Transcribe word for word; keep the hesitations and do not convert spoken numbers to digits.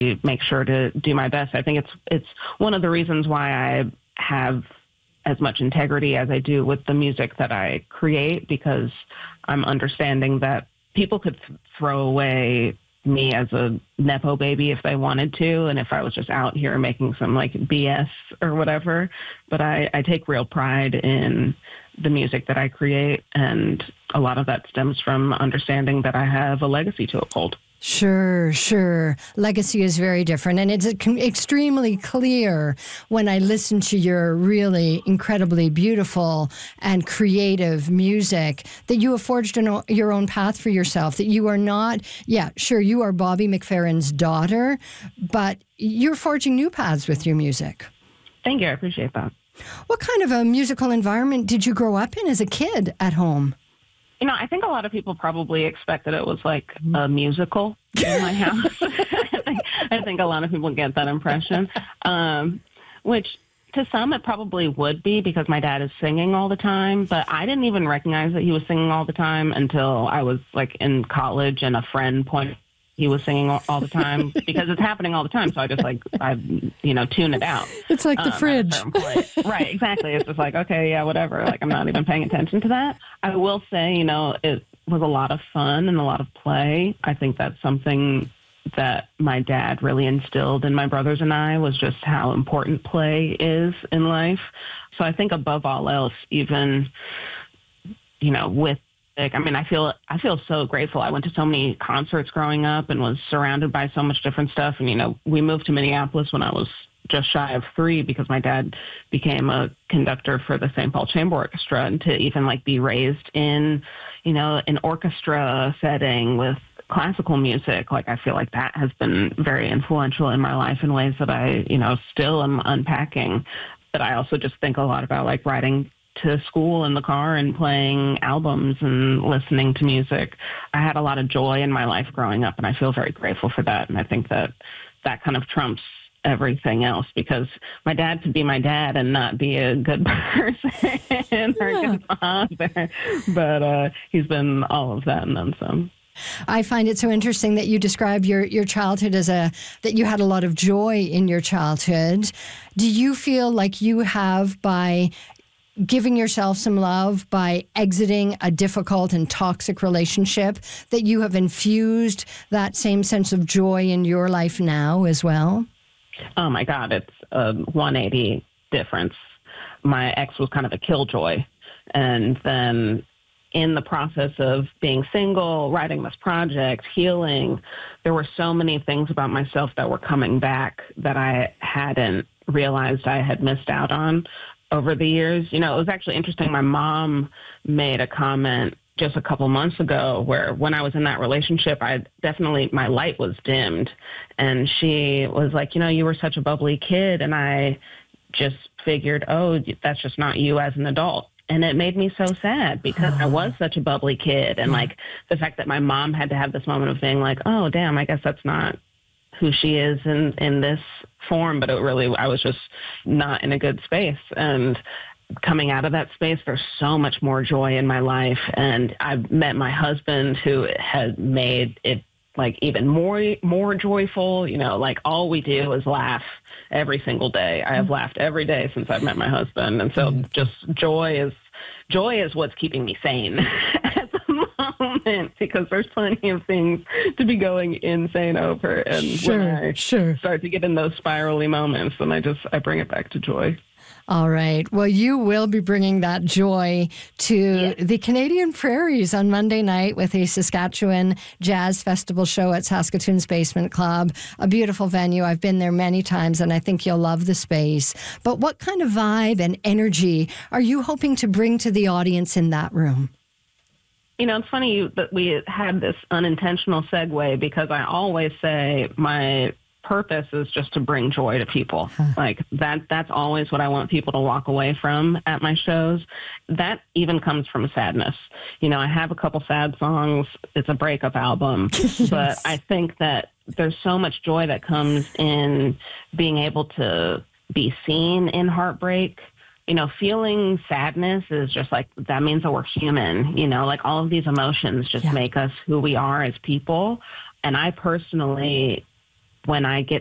make sure to do my best. I think it's it's one of the reasons why I have as much integrity as I do with the music that I create, because I'm understanding that people could th- throw away me as a Nepo baby if they wanted to, and if I was just out here making some like B S or whatever. But I, I take real pride in the music that I create, and a lot of that stems from understanding that I have a legacy to uphold. Sure, sure. Legacy is very different. And it's extremely clear when I listen to your really incredibly beautiful and creative music that you have forged an, your own path for yourself, that you are not, yeah, sure, you are Bobby McFerrin's daughter, but you're forging new paths with your music. Thank you. I appreciate that. What kind of a musical environment did you grow up in as a kid at home? You know, I think a lot of people probably expected it was like a musical in my house. I, think, I think a lot of people get that impression, um, which to some it probably would be because my dad is singing all the time. But I didn't even recognize that he was singing all the time until I was like in college and a friend pointed he was singing all, all the time because it's happening all the time. So I just like, I, you know, tune it out. It's like the um, fridge. Right, exactly. It's just like, okay, yeah, whatever. Like I'm not even paying attention to that. I will say, you know, it was a lot of fun and a lot of play. I think that's something that my dad really instilled in my brothers and I, was just how important play is in life. So I think above all else, even, you know, with I mean, I feel I feel so grateful. I went to so many concerts growing up and was surrounded by so much different stuff. And, you know, we moved to Minneapolis when I was just shy of three because my dad became a conductor for the Saint Paul Chamber Orchestra. And to even, like, be raised in, you know, an orchestra setting with classical music, like, I feel like that has been very influential in my life in ways that I, you know, still am unpacking. But I also just think a lot about, like, writing to school in the car and playing albums and listening to music. I had a lot of joy in my life growing up, and I feel very grateful for that. And I think that that kind of trumps everything else, because my dad could be my dad and not be a good person or a good father, but uh, he's been all of that and then some. I find it so interesting that you describe your, your childhood as a, that you had a lot of joy in your childhood. Do you feel like you have, by giving yourself some love, by exiting a difficult and toxic relationship, that you have infused that same sense of joy in your life now as well? Oh my God, it's a one eighty difference. My ex was kind of a killjoy. And then in the process of being single, writing this project, healing, there were so many things about myself that were coming back that I hadn't realized I had missed out on over the years. You know, it was actually interesting. My mom made a comment just a couple months ago where when I was in that relationship, I definitely, my light was dimmed. And she was like, you know, you were such a bubbly kid. And I just figured, oh, that's just not you as an adult. And it made me so sad because I was such a bubbly kid. And like the fact that my mom had to have this moment of being like, oh, damn, I guess that's not who she is in, in this form. But it really, I was just not in a good space. And coming out of that space, there's so much more joy in my life. And I've met my husband who has made it like even more, more joyful. You know, like all we do is laugh every single day. I have laughed every day since I've met my husband. And so just joy is, joy is what's keeping me sane at the moment, because there's plenty of things to be going insane over. And sure, when I sure. start to get in those spirally moments, then I just, I bring it back to joy. All right. Well, you will be bringing that joy to yes. the Canadian Prairies on Monday night with a Saskatchewan Jazz Festival show at Saskatoon's Basement Club, a beautiful venue. I've been there many times, and I think you'll love the space. But what kind of vibe and energy are you hoping to bring to the audience in that room? You know, it's funny that we had this unintentional segue, because I always say my purpose is just to bring joy to people. Huh. Like that, that's always what I want people to walk away from at my shows. That even comes from sadness. You know, I have a couple sad songs. It's a breakup album, yes. But I think that there's so much joy that comes in being able to be seen in heartbreak. You know, feeling sadness is just like, that means that we're human. You know, like all of these emotions just yeah. make us who we are as people. And I personally when I get